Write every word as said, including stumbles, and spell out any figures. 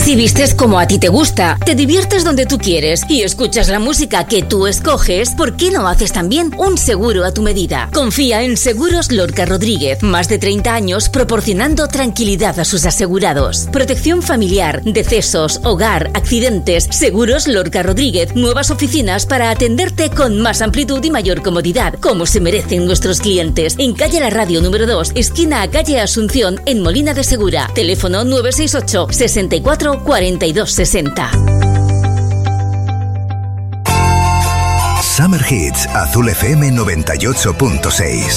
Si vistes como a ti te gusta, te diviertes donde tú quieres y escuchas la música que tú escoges, ¿por qué no haces también un seguro a tu medida? Confía en Seguros Lorca Rodríguez. Más de treinta años proporcionando tranquilidad a sus asegurados. Protección familiar, decesos, hogar, accidentes. Seguros Lorca Rodríguez. Nuevas oficinas para atenderte con más amplitud y mayor comodidad, como se merecen nuestros clientes. En calle La Radio número dos, esquina a calle Asunción, en Molina de Segura. Teléfono nueve seis ocho, sesenta y cuatro, cuarenta y dos sesenta. Summer Hits, Azul F M noventa y ocho punto seis.